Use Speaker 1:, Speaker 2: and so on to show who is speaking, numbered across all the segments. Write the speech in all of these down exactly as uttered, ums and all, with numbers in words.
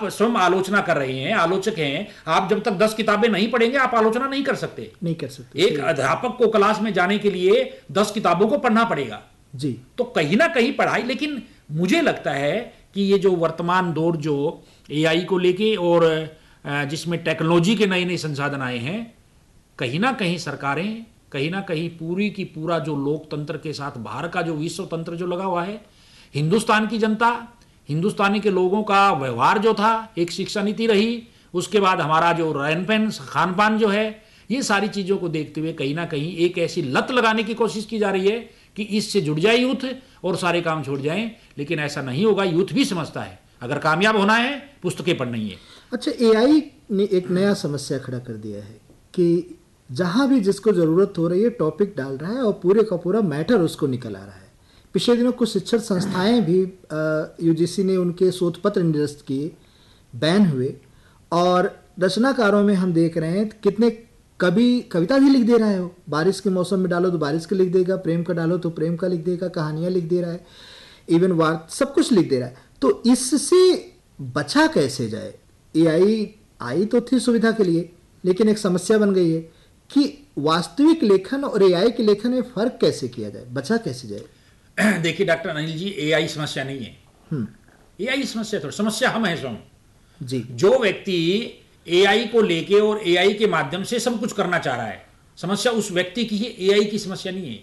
Speaker 1: आप स्वयं आलोचना कर रहे हैं, आलोचक हैं, आप जब तक दस किताबें नहीं पढ़ेंगे आप आलोचना नहीं कर सकते।
Speaker 2: नहीं कर सकते।
Speaker 1: एक अध्यापक को क्लास में जाने के लिए दस किताबों को पढ़ना पड़ेगा
Speaker 2: जी।
Speaker 1: तो कहीं ना कहीं पढ़ाई, लेकिन मुझे लगता है कि ये जो वर्तमान दौर जो एआई को लेके और जिसमें टेक्नोलॉजी के नए नए संसाधन आए हैं, कहीं ना कहीं सरकारें, कहीं ना कहीं पूरी की पूरा जो लोकतंत्र के साथ बाहर का जो विश्व तंत्र जो लगा हुआ है, हिंदुस्तान की जनता, हिंदुस्तानी के लोगों का व्यवहार जो था, एक शिक्षा नीति रही, उसके बाद हमारा जो रहन सहन खान पान जो है, ये सारी चीज़ों को देखते हुए कहीं ना कहीं एक ऐसी लत लगाने की कोशिश की जा रही है कि इससे जुड़ जाए यूथ और सारे काम छोड़ जाएं। लेकिन ऐसा नहीं होगा, यूथ भी समझता है अगर कामयाब होना है पुस्तकें पढ़नी है।
Speaker 2: अच्छा, एआई ने एक नया समस्या खड़ा कर दिया है कि जहां भी जिसको जरूरत हो रही है टॉपिक डाल रहा है और पूरे का पूरा मैटर उसको निकल आ रहा है। पिछले दिनों कुछ शिक्षण संस्थाएं भी यूजीसी ने उनके शोध पत्र निरस्त किए, बैन हुए, और रचनाकारों में हम देख रहे हैं कितने कभी कविता भी लिख दे रहा है, वो बारिश के मौसम में डालो तो बारिश का लिख देगा, प्रेम का डालो तो प्रेम का लिख देगा, कहानियां लिख दे रहा है, इवन वार सब कुछ लिख दे रहा है। तो इससे बचा कैसे जाए? एआई आई तो थी सुविधा के लिए, लेकिन एक समस्या बन गई है कि वास्तविक लेखन और एआई के लेखन में फर्क कैसे किया जाए, बचा कैसे जाए?
Speaker 1: देखिए डॉक्टर अनिल जी, एआई समस्या नहीं है। एआई समस्या थोड़ी, समस्या हम हैं स्वयं
Speaker 2: जी।
Speaker 1: जो व्यक्ति एआई को लेके और एआई के माध्यम से सब कुछ करना चाह रहा है, समस्या उस व्यक्ति की है, एआई की समस्या नहीं है।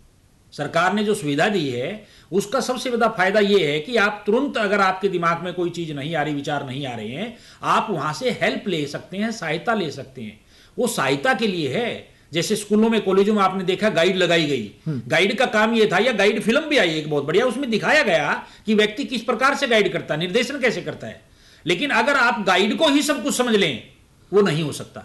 Speaker 1: सरकार ने जो सुविधा दी है उसका सबसे बड़ा फायदा यह है कि आप तुरंत, अगर आपके दिमाग में कोई चीज नहीं आ रही, विचार नहीं आ रहे हैं, आप वहां से हेल्प ले सकते हैं, सहायता ले सकते हैं। वो सहायता के लिए है। जैसे स्कूलों में, कॉलेजों में आपने देखा गाइड लगाई गई, गाइड का काम यह था, या गाइड फिल्म भी आई एक बहुत बढ़िया, उसमें दिखाया गया कि व्यक्ति किस प्रकार से गाइड करता है, निर्देशन कैसे करता है। लेकिन अगर आप गाइड को ही सब कुछ समझ लें, वो नहीं हो सकता।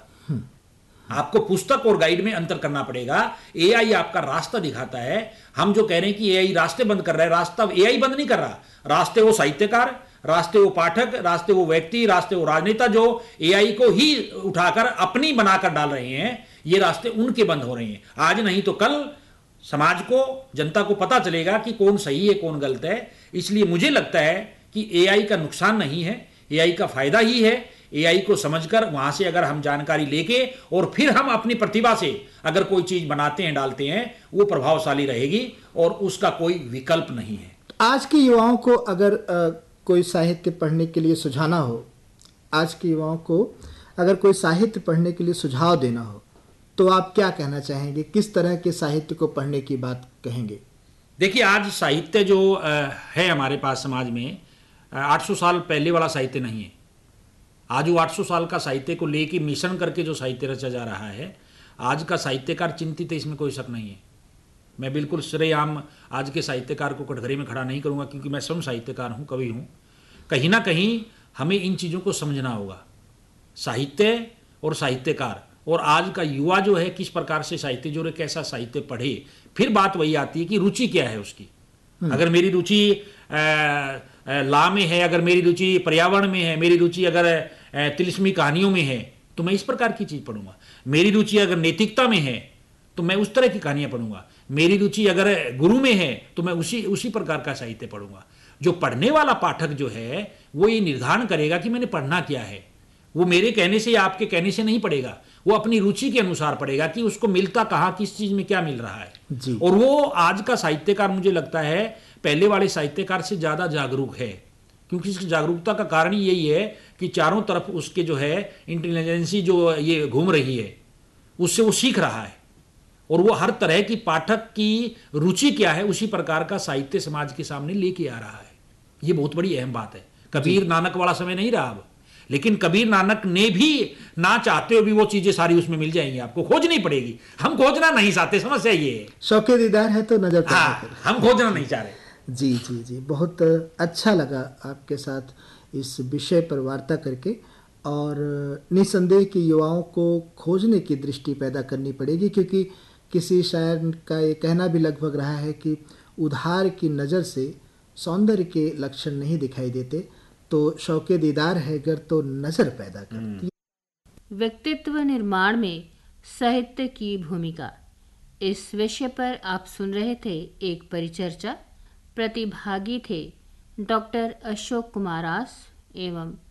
Speaker 1: आपको पुस्तक और गाइड में अंतर करना पड़ेगा। एआई आपका रास्ता दिखाता है। हम जो कह रहे हैं कि एआई रास्ते बंद कर रहा है, रास्ता एआई बंद नहीं कर रहा। रास्ते वो साहित्यकार, रास्ते वो पाठक, रास्ते वो व्यक्ति, रास्ते वो राजनेता जो एआई को ही उठाकर अपनी बनाकर डाल रहे हैं, ये रास्ते उनके बंद हो रहे हैं। आज नहीं तो कल समाज को, जनता को पता चलेगा कि कौन सही है कौन गलत है। इसलिए मुझे लगता है कि एआई का नुकसान नहीं है, एआई का फायदा ही है। एआई को समझकर वहां से अगर हम जानकारी लेके और फिर हम अपनी प्रतिभा से अगर कोई चीज बनाते हैं, डालते हैं, वो प्रभावशाली रहेगी और उसका कोई विकल्प नहीं है।
Speaker 2: आज के युवाओं को अगर आ, कोई साहित्य पढ़ने के लिए सुझाना हो, आज के युवाओं को अगर कोई साहित्य पढ़ने के लिए सुझाव देना हो, तो आप क्या कहना चाहेंगे? किस तरह के साहित्य को पढ़ने की बात कहेंगे?
Speaker 1: देखिए, आज साहित्य जो है हमारे पास समाज में, आठ सौ साल पहले वाला साहित्य नहीं है। आज वो आठ सौ साल का साहित्य को लेके मिश्रण करके जो साहित्य रचा जा रहा है, आज का साहित्यकार चिंतित है, इसमें कोई शक नहीं है। मैं बिल्कुल श्रेआम आज के साहित्यकार को कटघरे में खड़ा नहीं करूंगा, क्योंकि मैं स्वयं साहित्यकार हूं, कवि हूं। कहीं ना कहीं हमें इन चीज़ों को समझना होगा, साहित्य और साहित्यकार, और आज का युवा जो है किस प्रकार से साहित्य जो है, कैसा साहित्य पढ़े। फिर बात वही आती है कि रुचि क्या है उसकी। अगर मेरी रुचि ला में है, अगर मेरी रुचि पर्यावरण में है, मेरी रुचि अगर तिलिस्मी कहानियों में है, तो मैं इस प्रकार की चीज पढ़ूंगा। मेरी रुचि अगर नैतिकता में है तो मैं उस तरह की कहानियां पढ़ूंगा। मेरी रुचि अगर गुरु में है तो मैं उसी उसी प्रकार का साहित्य पढ़ूंगा। जो पढ़ने वाला पाठक जो है वो ये निर्धारण करेगा कि मैंने पढ़ना क्या है। वो मेरे कहने से या आपके कहने से नहीं पढ़ेगा, वो अपनी रुचि के अनुसार पढ़ेगा कि उसको मिलता कहाँ, किस चीज में क्या मिल रहा है
Speaker 2: जी।
Speaker 1: और वो आज का साहित्यकार मुझे लगता है पहले वाले साहित्यकार से ज्यादा जागरूक है, क्योंकि इसकी जागरूकता का कारण यही है कि चारों तरफ उसके जो है इंटेलिजेंसी जो ये घूम रही है, उससे वो सीख रहा है और वो हर तरह की पाठक की रुचि क्या है उसी प्रकार का साहित्य समाज के सामने लेके आ रहा है। ये बहुत बड़ी अहम बात है। कबीर नानक वाला समय नहीं रहा अब, लेकिन कबीर नानक ने भी ना चाहते हो भी वो चीजें सारी उसमें मिल जाएंगी, आपको खोजनी पड़ेगी। हम खोजना नहीं चाहते, समस्या ये है।
Speaker 2: शौके दीदार है तो नजर,
Speaker 1: हाँ, हम खोजना नहीं चाह रहे।
Speaker 2: जी जी जी, बहुत अच्छा लगा आपके साथ इस विषय पर वार्ता करके, और निसंदेह कि युवाओं को खोजने की दृष्टि पैदा करनी पड़ेगी, क्योंकि किसी शायर का ये कहना भी लगभग रहा है कि उधार की नज़र से सौंदर्य के लक्षण नहीं दिखाई देते, तो शौके दीदार है अगर तो नज़र पैदा करती है।
Speaker 3: व्यक्तित्व निर्माण में साहित्य की भूमिका, इस विषय पर आप सुन रहे थे एक परिचर्चा। प्रतिभागी थे डॉक्टर अशोक कुमार आस एवं